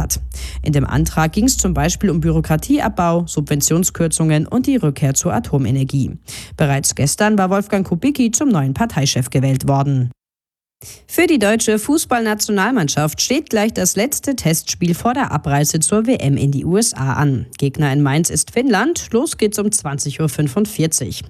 hat. In dem Antrag ging es zum Beispiel um Bürokratieabbau, Subventionskürzungen und die Rückkehr zur Atomenergie. Bereits gestern war Wolfgang Kubicki zum neuen Parteichef gewählt worden. Für die deutsche Fußballnationalmannschaft steht gleich das letzte Testspiel vor der Abreise zur WM in die USA an. Gegner in Mainz ist Finnland. Los geht's um 20:45 Uhr.